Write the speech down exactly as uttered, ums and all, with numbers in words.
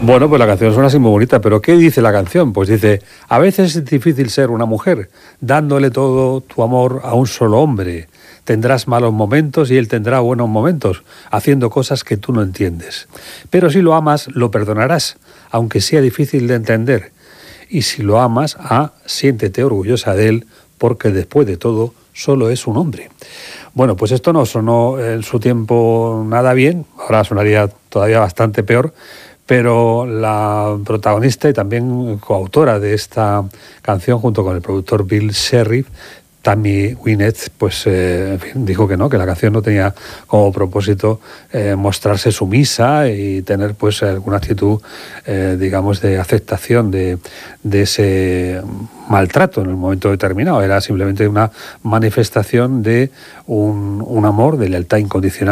Bueno, pues la canción suena así muy bonita, pero ¿qué dice la canción? Pues dice, a veces es difícil ser una mujer, dándole todo tu amor a un solo hombre. Tendrás malos momentos y él tendrá buenos momentos, haciendo cosas que tú no entiendes. Pero si lo amas, lo perdonarás, aunque sea difícil de entender. Y si lo amas, ah, siéntete orgullosa de él, porque después de todo, solo es un hombre. Bueno, pues esto no sonó en su tiempo nada bien, ahora sonaría todavía bastante peor, pero la protagonista y también coautora de esta canción, junto con el productor Bill Sherriff, Tammy Wynette, pues eh, en fin, dijo que no, que la canción no tenía como propósito eh, mostrarse sumisa y tener pues alguna actitud, eh, digamos, de aceptación de, de ese maltrato en un momento determinado. Era simplemente una manifestación de un, un amor, de lealtad incondicional